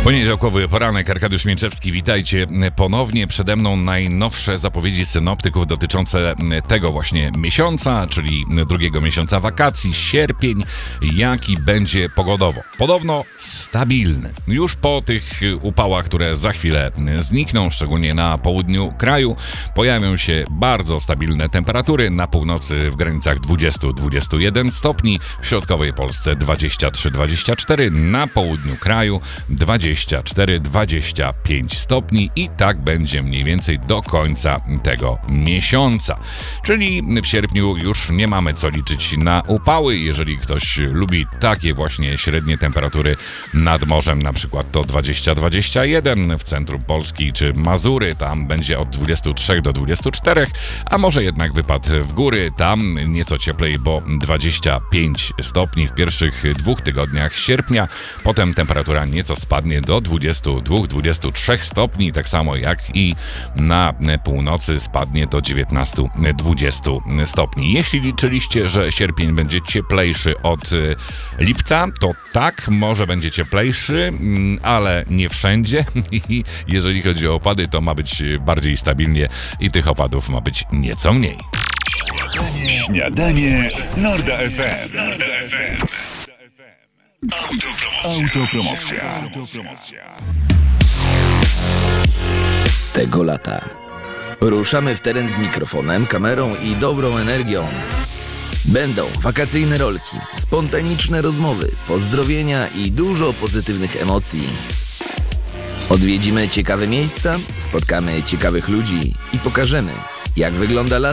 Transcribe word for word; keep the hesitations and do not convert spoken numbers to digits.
Poniedziałkowy poranek, Arkadiusz Mięczewski, witajcie ponownie. Przede mną najnowsze zapowiedzi synoptyków dotyczące tego właśnie miesiąca, czyli drugiego miesiąca wakacji, sierpień, jaki będzie pogodowo. Podobno stabilny. Już po tych upałach, które za chwilę znikną, szczególnie na południu kraju, pojawią się bardzo stabilne temperatury. Na północy w granicach dwadzieścia do dwudziestu jeden stopni, w środkowej Polsce dwadzieścia trzy do dwudziestu czterech, na południu kraju dwadzieścia cztery do dwudziestu pięciu stopni i tak będzie mniej więcej do końca tego miesiąca. Czyli w sierpniu już nie mamy co liczyć na upały. Jeżeli ktoś lubi takie właśnie średnie temperatury nad morzem, na przykład to dwadzieścia do dwudziestu jeden, w centrum Polski czy Mazury, tam będzie od dwudziestu trzech do dwudziestu czterech, a może jednak wypad w góry, tam nieco cieplej, bo dwadzieścia pięć stopni w pierwszych dwóch tygodniach sierpnia, potem temperatura nieco spadnie do dwudziestu dwóch do dwudziestu trzech stopni, tak samo jak i na północy spadnie do dziewiętnastu do dwudziestu stopni. Jeśli liczyliście, że sierpień będzie cieplejszy od lipca, to tak, może będzie cieplejszy, ale nie wszędzie i jeżeli chodzi o opady, to ma być bardziej stabilnie i tych opadów ma być nieco mniej. Śniadanie z Norda F M. Autopromocja. Autopromocja. Tego lata ruszamy w teren z mikrofonem, kamerą i dobrą energią. Będą wakacyjne rolki, spontaniczne rozmowy, pozdrowienia i dużo pozytywnych emocji. Odwiedzimy ciekawe miejsca, spotkamy ciekawych ludzi i pokażemy, jak wygląda lato